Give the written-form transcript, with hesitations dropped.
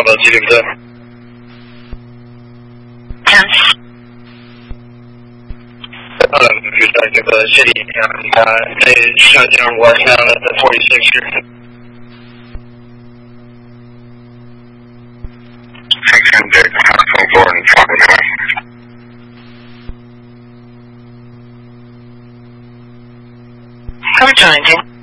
到吉林的。就在这个这里在上江我上了的46 years. Section Dick, hospital door and Falcon. Come join you.